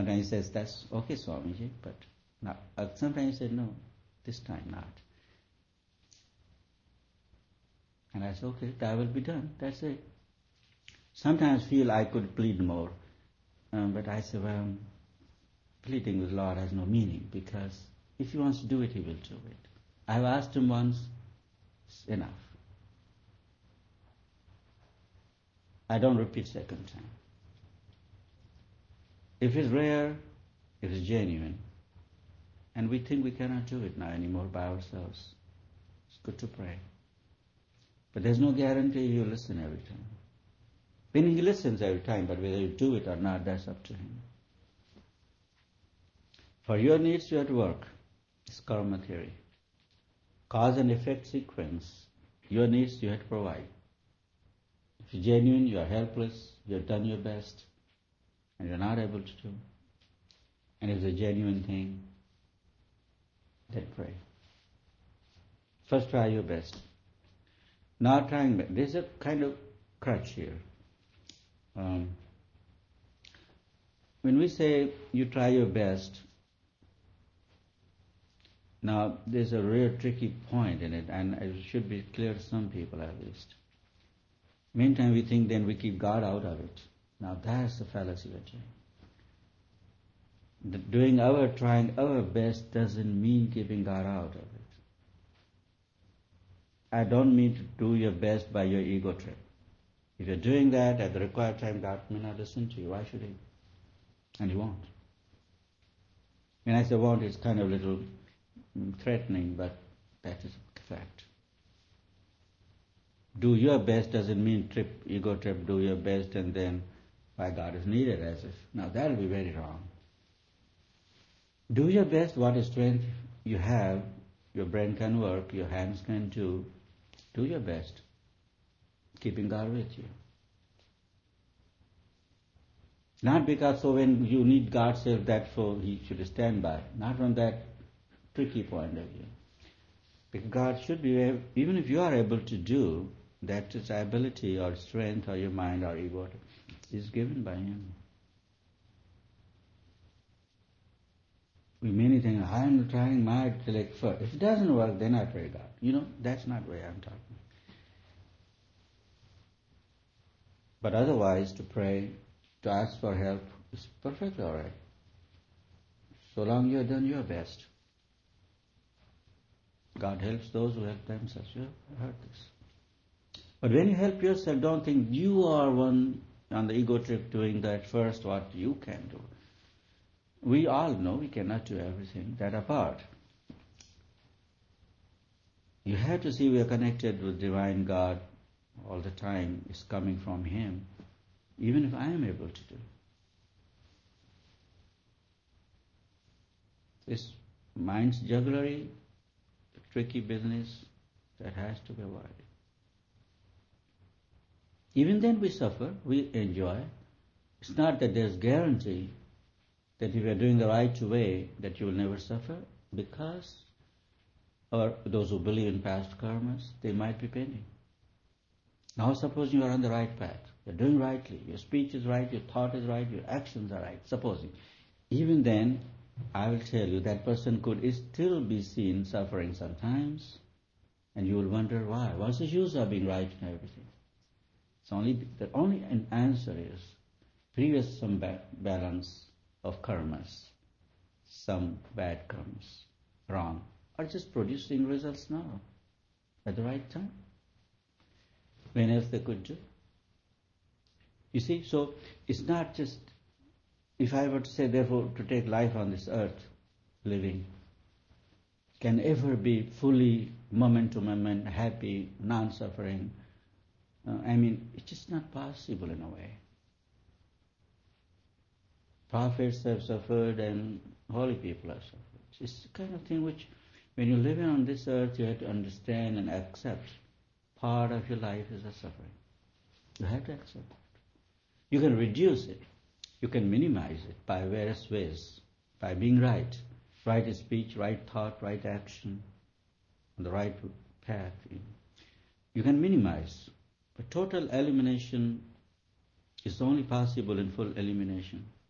Sometimes he says, that's okay, Swamiji, but not. Sometimes he said, no, this time not. And I said, okay, that will be done, that's it. Sometimes feel I could plead more, but I said, well, pleading with Lord has no meaning, because if He wants to do it, He will do it. I've asked Him once, it's enough. I don't repeat second time. If it's rare, if it's genuine, and we think we cannot do it now anymore by ourselves, it's good to pray. But there's no guarantee you listen every time. Meaning He listens every time, but whether you do it or not, that's up to Him. For your needs, you have to work. It's karma theory. Cause and effect sequence. Your needs, you have to provide. If you're genuine, you are helpless, you have done your best, and you're not able to do. And if it's a genuine thing, then pray. First try your best. Not trying, there's a kind of crutch here. When we say you try your best, now there's a real tricky point in it, and it should be clear to some people at least. Meantime, we think then we keep God out of it. Now that's the fallacy we're doing. Trying our best doesn't mean keeping God out of it. I don't mean to do your best by your ego trip. If you're doing that at the required time, God may not listen to you. Why should He? And He won't. When I say won't, it's kind of a little threatening, but that is a fact. Do your best doesn't mean ego trip, do your best and then why God is needed as if. Now that will be very wrong. Do your best, what strength you have, your brain can work, your hands can do. Do your best, keeping God with you. Not because so when you need God's help, that so He should stand by. Not from that tricky point of view. Because God should be, even if you are able to do, that is ability or strength or your mind or ego is given by Him. We many think, I am trying my intellect first. If it doesn't work, then I pray God. That's not the way I'm talking. But otherwise, to pray, to ask for help is perfectly all right. So long you have done your best. God helps those who help themselves. You have heard this. But when you help yourself, don't think you are one on the ego trip doing that first, what you can do. We all know we cannot do everything. That apart. You have to see we are connected with Divine God all the time. It's coming from Him, even if I am able to do. This mind's jugglery, tricky business, that has to be avoided. Even then we suffer, we enjoy. It's not that there's guarantee that if you are doing the right way, that you will never suffer, because, or those who believe in past karmas, they might be pending. Now suppose you are on the right path, you're doing rightly, your speech is right, your thought is right, your actions are right, supposing. Even then, I will tell you, that person could still be seen suffering sometimes, and you will wonder why. What's the use of being right in everything? The only answer is previous some balance of karmas, some bad karmas, wrong, are just producing results now, at the right time. When else they could do? You see, so it's not just, if I were to say, therefore, to take life on this earth, living, can ever be fully moment to moment, happy, non-suffering. It's just not possible in a way. Prophets have suffered and holy people have suffered. It's the kind of thing which, when you live on this earth, you have to understand and accept. Part of your life is a suffering. You have to accept it. You can reduce it. You can minimize it by various ways. By being right. Right speech, right thought, right action, on the right path. You can minimize. But total elimination is only possible in full elimination.